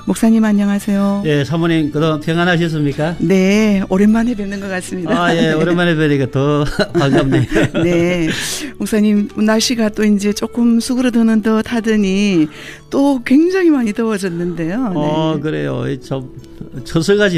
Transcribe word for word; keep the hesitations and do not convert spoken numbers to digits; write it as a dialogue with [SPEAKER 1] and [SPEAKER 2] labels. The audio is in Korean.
[SPEAKER 1] 목사님 안녕하세요.
[SPEAKER 2] 예, 사모님 그동안 평안하셨습니까?
[SPEAKER 1] 네, 오랜만에 뵙는 것 같습니다.
[SPEAKER 2] 아, 예, 오랜만에 뵈니까 더 반갑네요.
[SPEAKER 1] 네, 목사님 날씨가 또 이제 조금 수그러드는 듯 하더니 또 굉장히 많이 더워졌는데요.
[SPEAKER 2] 어,
[SPEAKER 1] 네.
[SPEAKER 2] 그래요. 참 처서가지